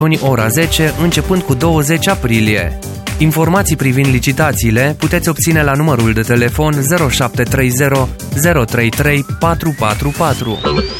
ora 10, începând cu 20 aprilie. Informații privind licitațiile puteți obține la numărul de telefon 0730 033 444.